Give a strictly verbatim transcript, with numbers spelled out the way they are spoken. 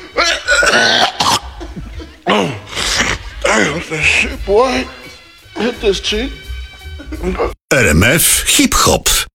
Damn, that shit, boy. Hit this cheek. R M F Hip Hop.